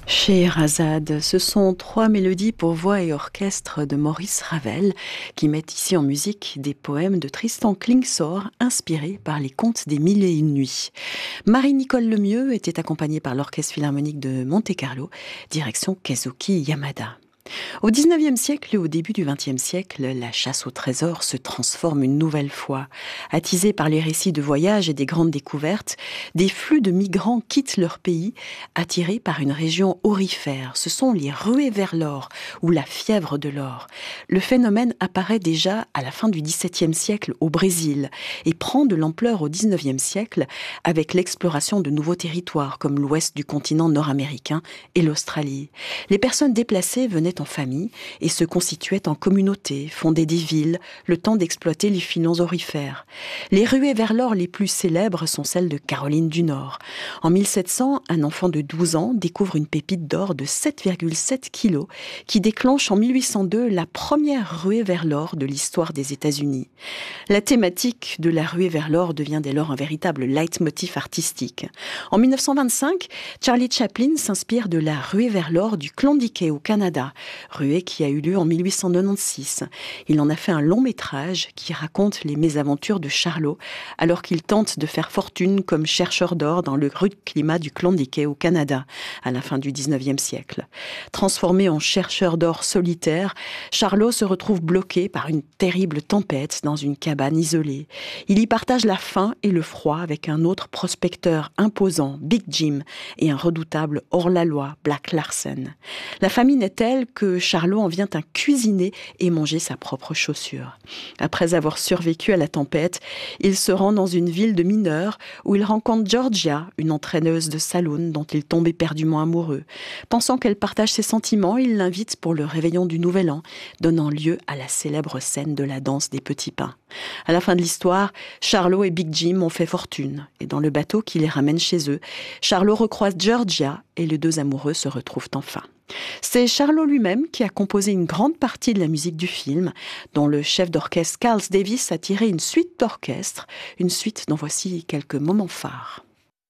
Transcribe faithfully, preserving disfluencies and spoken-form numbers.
Scheherazade, ce sont trois mélodies pour voix et orchestre de Maurice Ravel qui mettent ici en musique des poèmes de Tristan Klingsor inspirés par les contes des Mille et une nuits. Marie-Nicole Lemieux était accompagnée par l'Orchestre Philharmonique de Monte-Carlo, direction Kazuki Yamada. Au dix-neuvième siècle et au début du vingtième siècle, la chasse au trésor se transforme une nouvelle fois. Attisés par les récits de voyages et des grandes découvertes, des flux de migrants quittent leur pays, attirés par une région aurifère. Ce sont les ruées vers l'or, ou la fièvre de l'or. Le phénomène apparaît déjà à la fin du dix-septième siècle au Brésil et prend de l'ampleur au dix-neuvième siècle avec l'exploration de nouveaux territoires comme l'ouest du continent nord-américain et l'Australie. Les personnes déplacées venaient en famille et se constituaient en communauté, fondaient des villes, le temps d'exploiter les filons aurifères. Les ruées vers l'or les plus célèbres sont celles de Caroline du Nord. En mille sept cents, un enfant de douze ans découvre une pépite d'or de sept virgule sept kilos qui déclenche en mille huit cent deux la première ruée vers l'or de l'histoire des États-Unis. La thématique de la ruée vers l'or devient dès lors un véritable leitmotiv artistique. En mille neuf cent vingt-cinq, Charlie Chaplin s'inspire de la ruée vers l'or du Klondike au Canada, ruée qui a eu lieu en mille huit cent quatre-vingt-seize. Il en a fait un long métrage qui raconte les mésaventures de Charlot alors qu'il tente de faire fortune comme chercheur d'or dans le rude climat du Klondike au Canada à la fin du dix-neuvième siècle. Transformé en chercheur d'or solitaire, Charlot se retrouve bloqué par une terrible tempête dans une cabane isolée. Il y partage la faim et le froid avec un autre prospecteur imposant, Big Jim, et un redoutable hors-la-loi, Black Larsen. La famine est telle que Charlot en vient à cuisiner et manger sa propre chaussure. Après avoir survécu à la tempête, il se rend dans une ville de mineurs où il rencontre Georgia, une entraîneuse de saloon dont il tombe éperdument amoureux. Pensant qu'elle partage ses sentiments, il l'invite pour le réveillon du Nouvel An, donnant lieu à la célèbre scène de la danse des petits pains. À la fin de l'histoire, Charlot et Big Jim ont fait fortune, et dans le bateau qui les ramène chez eux, Charlot recroise Georgia et les deux amoureux se retrouvent enfin. C'est Charlot lui-même qui a composé une grande partie de la musique du film, dont le chef d'orchestre Carl Davis a tiré une suite d'orchestre, une suite dont voici quelques moments phares.